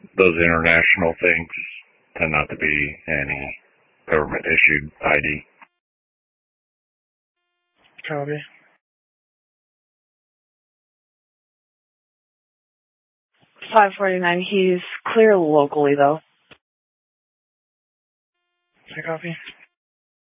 those international things tend not to be any government issued ID. Copy. 549. He's clear locally, though. I copy.